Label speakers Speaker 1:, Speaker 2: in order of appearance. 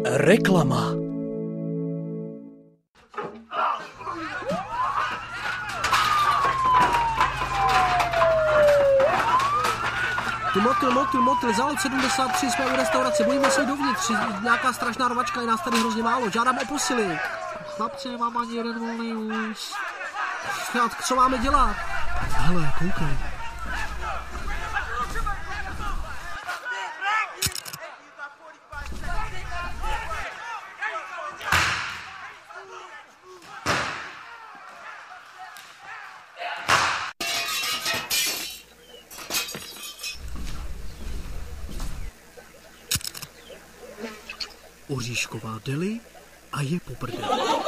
Speaker 1: Reklama.
Speaker 2: Motyl, zálet 73, jsme u restaurace, bojíme se dovnitř, nějaká strašná rvačka, je nás tady hrozně málo, žádám o posily. Chlapci, nemám ani jeden volný ús. Co máme dělat? Hele, koukej. Oříšková deli a je po prdeli.